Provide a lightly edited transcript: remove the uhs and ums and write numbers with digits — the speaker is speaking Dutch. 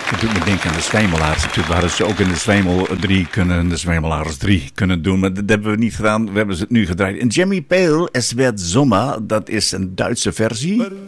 Dat doet me denken aan de Zwemelaars. Natuurlijk hadden ze ook in de Zwemel 3 kunnen, de Zwemelaars 3 kunnen doen. Maar dat hebben we niet gedaan. We hebben ze het nu gedraaid. En Jimmy Pale, Es wird Sommer, dat is een Duitse versie.